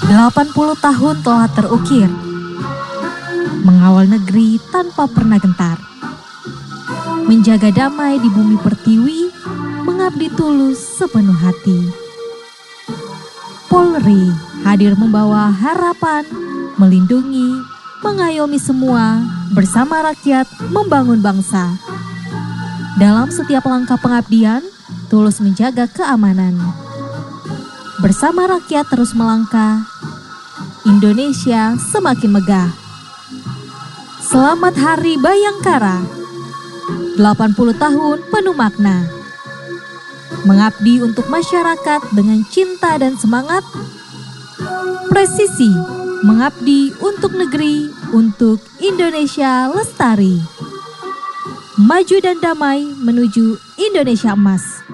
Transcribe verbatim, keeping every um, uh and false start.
delapan puluh tahun telah terukir, mengawal negeri tanpa pernah gentar, menjaga damai di bumi pertiwi, mengabdi tulus sepenuh hati. Polri hadir membawa harapan, melindungi, mengayomi semua, bersama rakyat membangun bangsa. Dalam setiap langkah pengabdian, tulus menjaga keamanan. Bersama rakyat terus melangkah, Indonesia semakin megah. Selamat Hari Bayangkara, delapan puluh tahun penuh makna. Mengabdi untuk masyarakat dengan cinta dan semangat. Presisi, mengabdi untuk negeri, untuk Indonesia lestari. Maju dan damai menuju Indonesia emas.